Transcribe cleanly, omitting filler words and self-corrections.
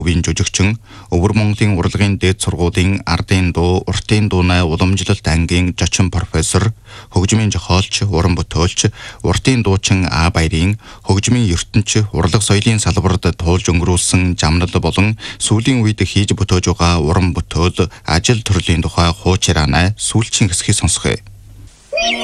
Өвийн жүжигчин Өвөр Монголын урлагийн дээд сургуулийн ардын дуу, уртын дууны уламжлалт ангийн зочин профессор, хөгжмийн зохиолч, уран бүтээлч, уртын дуучин А Баярын хөгжмийн ертөнц, урлаг соёлын салбарт туулж өнгөрүүлсэн замнал болон сүүлийн үед хийж бүтээж байгаа уран бүтээл, ажил төрлийн тухай хуучраанаа сүүлчийн хэсгийг сонсгоё.